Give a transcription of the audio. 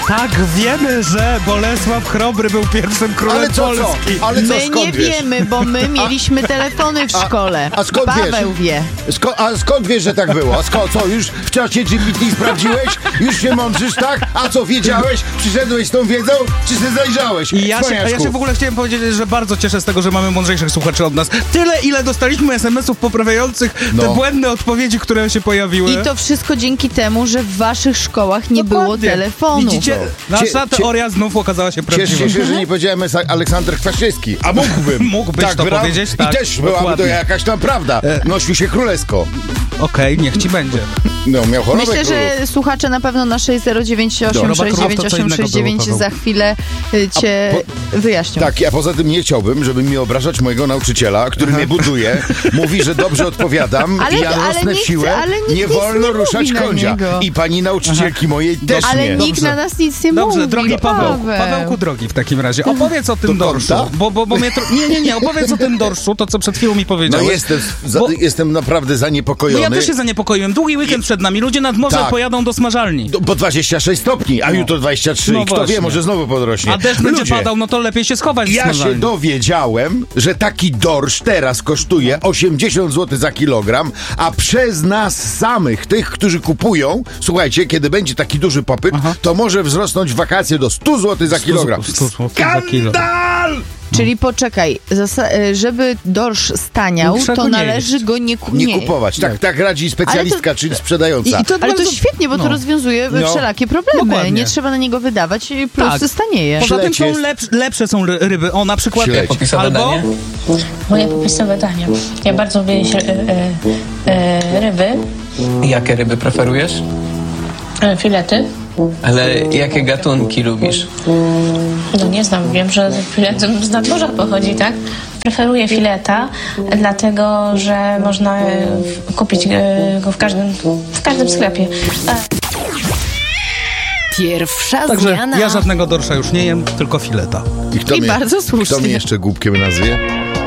Tak, wiemy, że Bolesław Chrobry był pierwszym królem Polski. Ale co, My skąd nie wiesz? wiemy, bo my mieliśmy telefony w szkole. A skąd Paweł wie. A skąd wiesz, że tak było? Co, już w czasie GPT sprawdziłeś? Już się mądrzysz, tak? A co, wiedziałeś? Przyszedłeś z tą wiedzą? Czy się zajrzałeś? I ja się w ogóle chciałem powiedzieć, że bardzo cieszę z tego, że mamy mądrzejszych słuchaczy od nas. Tyle, ile dostaliśmy SMS-ów poprawiających te błędne odpowiedzi, które się pojawiły. I to wszystko dzięki temu, że w waszych szkołach nie było telefonu. Widzicie, nasza teoria znów okazała się prawdziwa. Cieszę się, że nie powiedziałem Aleksander Kwaśniewski. A mógłbym. Mógłbyś to powiedzieć, tak. I też byłaby to jakaś tam prawda. Nosił się królewsko. Okej, niech ci będzie. No, miał chorobę Myślę, że słuchacze na pewno na 6098 69869 za chwilę cię wyjaśnią. Tak, a poza tym nie chciałbym, żeby mi obrażać mojego nauczyciela, który mnie buduje. Mówi, że dobrze odpowiadam i ja rosnę w siłę. Nie wolno ruszać konia. I pani nauczycielki mojej też nie. Ale nikt na nas nic nie mówi. Dobrze, drogi Pawełku drogi w takim razie. Opowiedz o tym dorszu. Bo mnie nie, opowiedz o tym dorszu, to co przed chwilą mi powiedziałeś. No jestem naprawdę zaniepokojony. Ja też się zaniepokoiłem. Długi weekend przed nami. Ludzie nad morze pojadą do smażalni. Po 26 stopni, a jutro 23. No Kto właśnie. wie, może znowu podrośnie. A deszcz będzie padał, no to lepiej się schować w Ja smażalni. się dowiedziałem, że taki dorsz teraz kosztuje 80 zł za kilogram, a przez nas samych, tych, którzy kupują, słuchajcie, kiedy będzie taki duży popyt, to może wzrosnąć w wakacje do 100 zł za kilogram. 100 zł za kilo. Skandal! Czyli poczekaj, żeby dorsz staniał, to należy go nie kupować. Tak radzi specjalistka, czyli sprzedająca. Ale to świetnie, bo to rozwiązuje wszelakie problemy. Dokładnie. Nie trzeba na niego wydawać i po prostu stanieje. Poza tym są lepsze są ryby. O, na przykład albo... Moje popisowe danie. Ja bardzo lubię ryby. Jakie ryby preferujesz? Filety. Ale jakie gatunki lubisz? No nie znam, wiem, że filet z nadmorza pochodzi, tak? Preferuję fileta, dlatego, że można kupić go w każdym sklepie. Pierwsza Także zmiana. ja żadnego dorsza już nie jem, tylko fileta. I bardzo słusznie. Kto mnie jeszcze głupkiem nazwie?